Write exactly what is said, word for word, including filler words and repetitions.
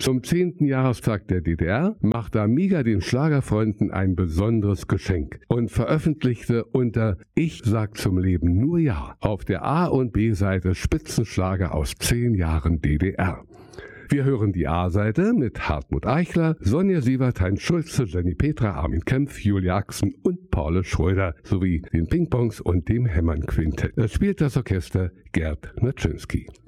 Zum zehnten Jahrestag der D D R machte Amiga den Schlagerfreunden ein besonderes Geschenk und veröffentlichte unter Ich sag zum Leben nur Ja auf der A- und B-Seite Spitzenschlager aus zehn Jahren D D R. Wir hören die A-Seite mit Hartmut Eichler, Sonja Sievert, Heinz Schulze, Jenny Petra, Armin Kempf, Julia Axen und Paul Schröder sowie den Pingpongs und dem Hämmern-Quintett. Es spielt das Orchester Gerd Naczynski.